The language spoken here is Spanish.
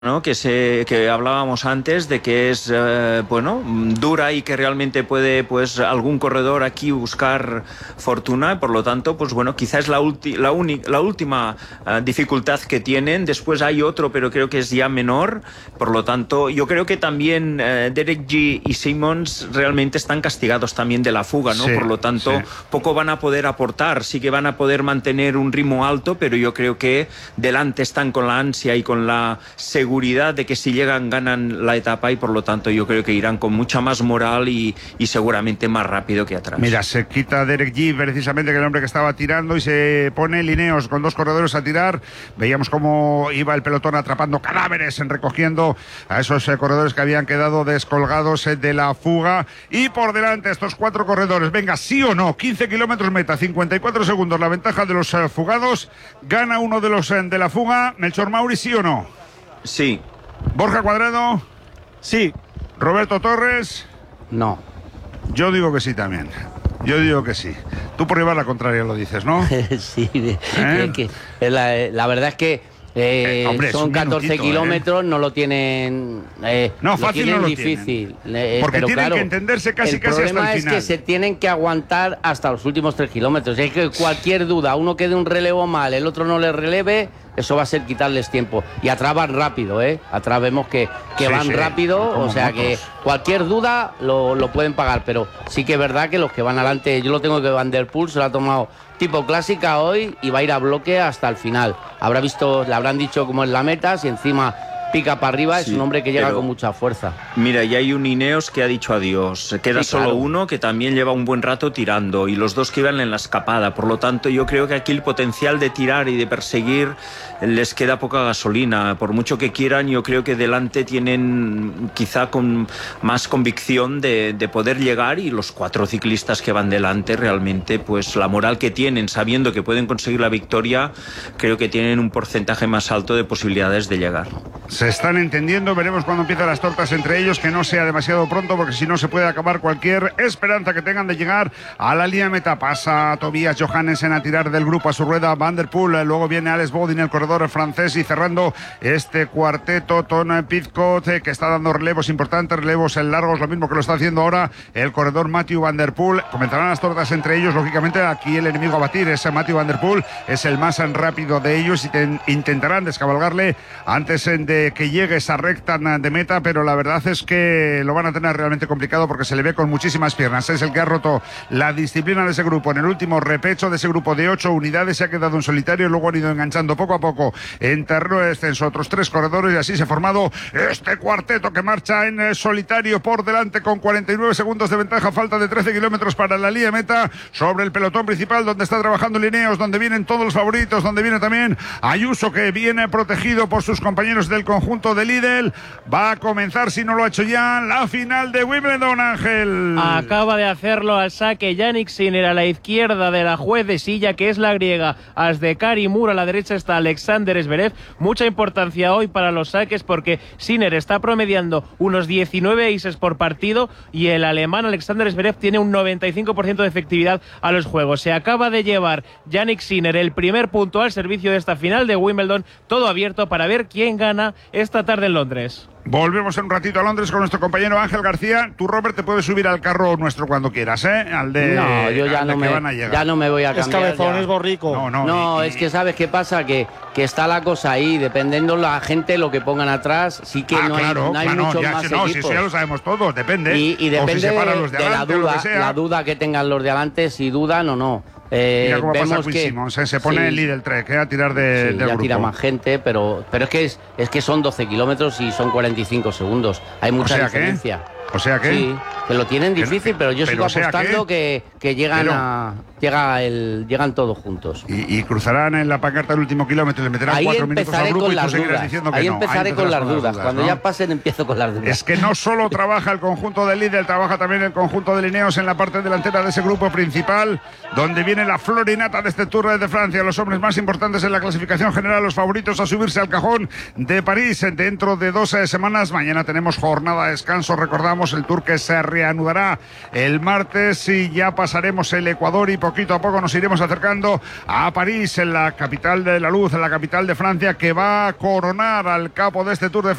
¿no? Que hablábamos antes de que es dura y que realmente puede pues algún corredor aquí buscar fortuna. Por lo tanto, pues bueno, quizás la última dificultad que tienen. Después hay otro, pero creo que es ya menor. Por lo tanto, yo creo que también Derek G y Simmons realmente están castigados también de la fuga, ¿no? Sí, por lo tanto, sí. poco van a poder aportar. Sí que van a poder mantener un ritmo alto, pero yo creo que delante están con la ansia y con la seguridad de que si llegan ganan la etapa, y por lo tanto yo creo que irán con mucha más moral y seguramente más rápido que atrás. Mira, se quita Derek G, precisamente, que el hombre que estaba tirando, y se pone Lineos con dos corredores a tirar. Veíamos cómo iba el pelotón atrapando cadáveres, recogiendo a esos corredores que habían quedado descolgados de la fuga. Y por delante estos cuatro corredores, venga, sí o no, 15 kilómetros meta, 54 segundos, la ventaja de los fugados. Gana uno de los de la fuga. Melchor Mauri, ¿sí o no? Sí. Borja Cuadrado. Sí. Roberto Torres. No. Yo digo que sí también. Yo digo que sí. Tú por llevar la contraria lo dices, ¿no? Sí. La verdad es que hombre, son 14 kilómetros, no lo tienen. No, fácil tienen no lo difícil. Porque pero tienen claro, que entenderse casi hasta el final. El problema es que se tienen que aguantar hasta los últimos 3 kilómetros. Es que cualquier duda, uno que dé un relevo mal, el otro no le releve, eso va a ser quitarles tiempo. Y atrás van rápido, Atrás vemos que van rápido, o sea motos. Que cualquier duda lo pueden pagar, pero sí que es verdad que los que van adelante, yo lo tengo que Van der Poel se lo ha tomado tipo clásica hoy y va a ir a bloque hasta el final. Le habrán dicho cómo es la meta, si encima pica para arriba, es un hombre que llega con mucha fuerza. Mira, y hay un Ineos que ha dicho adiós. Queda solo uno que también lleva un buen rato tirando, y los dos que iban en la escapada. Por lo tanto, yo creo que aquí el potencial de tirar y de perseguir les queda poca gasolina. Por mucho que quieran, yo creo que delante tienen quizá con más convicción de poder llegar, y los cuatro ciclistas que van delante realmente, pues la moral que tienen, sabiendo que pueden conseguir la victoria, creo que tienen un porcentaje más alto de posibilidades de llegar. Se están entendiendo, veremos cuando empiezan las tortas entre ellos, que no sea demasiado pronto, porque si no se puede acabar cualquier esperanza que tengan de llegar a la línea meta. Pasa Tobias Johannessen a tirar del grupo a su rueda, Van der Poel, luego viene Alex Bodin, el corredor francés, y cerrando este cuarteto, Tom Pidcock, que está dando relevos importantes, relevos en largos, lo mismo que lo está haciendo ahora el corredor Mathieu Van der Poel. Comenzarán las tortas entre ellos, lógicamente aquí el enemigo a batir es Mathieu Van der Poel, es el más rápido de ellos, y intentarán descabalgarle antes de que llegue esa recta de meta, pero la verdad es que lo van a tener realmente complicado, porque se le ve con muchísimas piernas. Es el que ha roto la disciplina de ese grupo en el último repecho de ese grupo de 8 unidades, se ha quedado en solitario, luego han ido enganchando poco a poco en terreno de descenso otros 3 corredores, y así se ha formado este cuarteto que marcha en solitario por delante con 49 segundos de ventaja, falta de 13 kilómetros para la línea meta, sobre el pelotón principal donde está trabajando Lineos, donde vienen todos los favoritos, donde viene también Ayuso, que viene protegido por sus compañeros del conjunto de Lidl. Va a comenzar, si no lo ha hecho ya, la final de Wimbledon, Ángel. Acaba de hacerlo al saque Yannick Sinner a la izquierda de la juez de silla, que es la griega Asdekari Mur. A la derecha está Alexander Zverev. Mucha importancia hoy para los saques, porque Sinner está promediando unos 19 aces por partido, y el alemán Alexander Zverev tiene un 95% de efectividad a los juegos. Se acaba de llevar Yannick Sinner el primer punto al servicio de esta final de Wimbledon, todo abierto para ver quién gana esta tarde en Londres. Volvemos en un ratito a Londres con nuestro compañero Ángel García. Tú, Robert, te puedes subir al carro nuestro cuando quieras, al de... No, yo ya no me voy a cambiar. Es cabezón, es borrico. No, es que ¿sabes qué pasa? Que está la cosa ahí, dependiendo la gente lo que pongan atrás, sí que no hay muchos más equipos. Si eso ya lo sabemos todos, depende. Y depende de la duda que tengan los de adelante, si dudan o no. Mira cómo pasa vemos Will que Simmons, se pone el líder Trek a tirar del ya grupo. Tira más gente, pero es que son 12 kilómetros y son 45 45 segundos. Hay mucha diferencia. O sea que... Sí, que lo tienen difícil, pero yo sigo apostando que llegan todos juntos. Y cruzarán en la pancarta el último kilómetro, le meterán ahí 4 minutos al grupo y tú seguirás diciendo que ahí no. Empezaré con las dudas. Cuando ya pasen empiezo con las dudas. Es que no solo trabaja el conjunto del líder, trabaja también el conjunto de Lineos en la parte delantera de ese grupo principal, donde viene la florinata de este Tour de Francia, los hombres más importantes en la clasificación general, los favoritos a subirse al cajón de París dentro de 2 semanas. Mañana tenemos jornada de descanso, recordamos, recordamos el Tour que se reanudará el martes y ya pasaremos el Ecuador y poquito a poco nos iremos acercando a París, en la capital de la luz, en la capital de Francia, que va a coronar al capo de este Tour de Francia.